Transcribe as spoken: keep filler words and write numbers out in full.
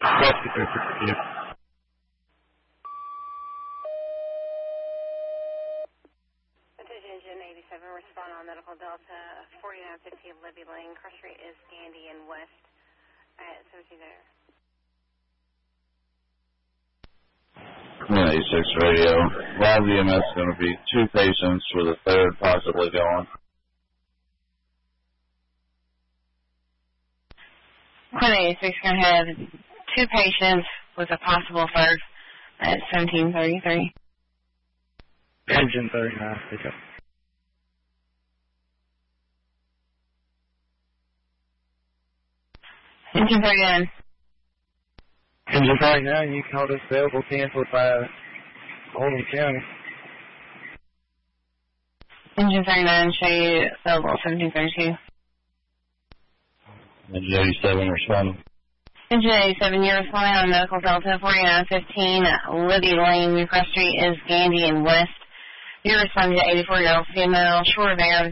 sixty-three sixty-two. Attention eighty-seven, respond on Medical Delta, forty-nine fifty Libby Lane, cross street is Gandy and West. Alright, so see there. ninety-six radio. Live E M S is going to be two patients with a third possibly going. Quinn eighty-six going to have two patients with a possible third at seventeen thirty-three. Engine thirty-nine, pick up. Engine thirty-nine. Engine thirty-nine, you called us available canceled by Oldham County. Engine thirty-nine, show you available seventeen thirty-two. Engine eighty-seven responding. Engine eighty-seven, you're responding on Medical Delta, forty-nine fifteen Libby Lane, Cross Street is Gandy and West. You're responding to eighty-four-year-old female, short of air,